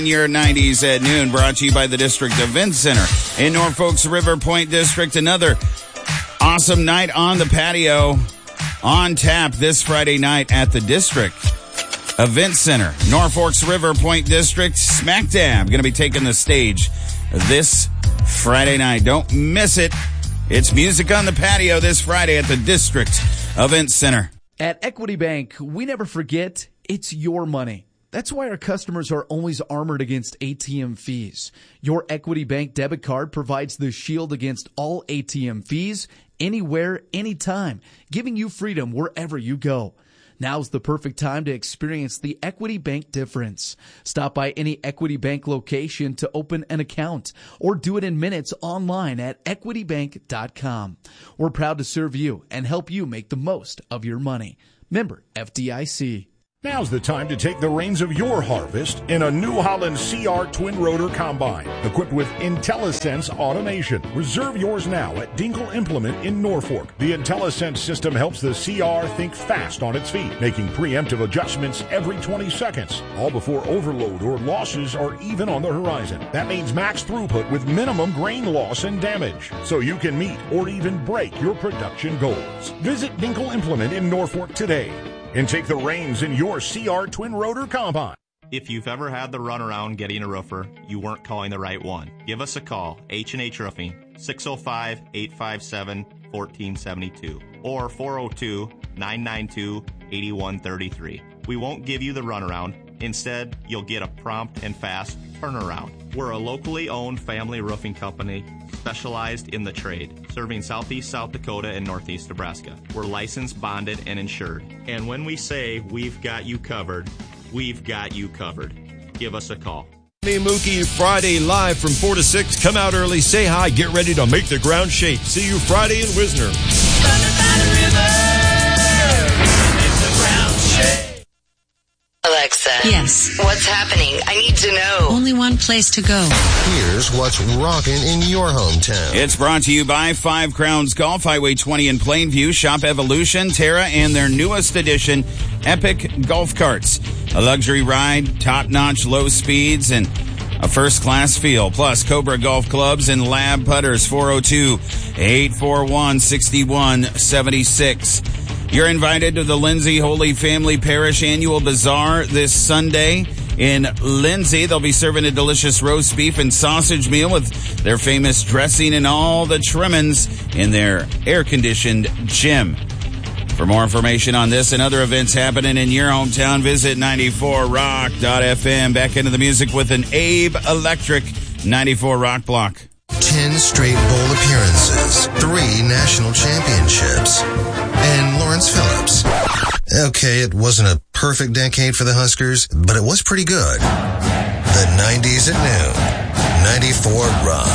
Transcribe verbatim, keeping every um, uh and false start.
Your nineties at noon, brought to you by the District Event Center in Norfolk's River Point District. Another awesome night on the patio, on tap this Friday night at the District Event Center. Norfolk's River Point District, smack dab, going to be taking the stage this Friday night. Don't miss it. It's music on the patio this Friday at the District Event Center. At Equity Bank, we never forget it's your money. That's why our customers are always armored against A T M fees. Your Equity Bank debit card provides the shield against all A T M fees, anywhere, anytime, giving you freedom wherever you go. Now's the perfect time to experience the Equity Bank difference. Stop by any Equity Bank location to open an account or do it in minutes online at equity bank dot com. We're proud to serve you and help you make the most of your money. Member F D I C. Now's the time to take the reins of your harvest in a New Holland C R twin rotor combine equipped with IntelliSense automation. Reserve yours now at Dinkle Implement in Norfolk. The IntelliSense system helps the C R think fast on its feet, making preemptive adjustments every twenty seconds, all before overload or losses are even on the horizon. That means max throughput with minimum grain loss and damage, so you can meet or even break your production goals. Visit Dinkle Implement in Norfolk today and take the reins in your C R twin rotor combine. If you've ever had the runaround getting a roofer, you weren't calling the right one. Give us a call, H and H Roofing, six oh five, eight five seven, one four seven two or four oh two, nine nine two, eight one three three. We won't give you the runaround. Instead, you'll get a prompt and fast turnaround. We're a locally owned family roofing company specialized in the trade, serving southeast South Dakota and northeast Nebraska. We're licensed, bonded, and insured. And when we say we've got you covered, we've got you covered. Give us a call. Me Mookie Friday live from four to six. Come out early, say hi, get ready to make the ground shake. See you Friday in Wisner. Running by the river, make the ground shake. Alexa. Yes. What's happening? I need to know. Only one place to go. Here's what's rocking in your hometown. It's brought to you by Five Crowns Golf, Highway twenty in Plainview. Shop Evolution, Terra, and their newest edition, Epic Golf Carts. A luxury ride, top-notch low speeds, and a first-class feel. Plus, Cobra Golf Clubs and Lab Putters, four oh two, eight four one, six one seven six. You're invited to the Lindsay Holy Family Parish Annual Bazaar this Sunday in Lindsay. They'll be serving a delicious roast beef and sausage meal with their famous dressing and all the trimmings in their air-conditioned gym. For more information on this and other events happening in your hometown, visit ninety-four rock dot f m. Back into the music with an Abe Electric ninety-four Rock block. Ten straight bowl appearances, three national championships, and Lawrence Phillips. Okay, it wasn't a perfect decade for the Huskers, but it was pretty good. The nineties at noon, ninety-four Rock.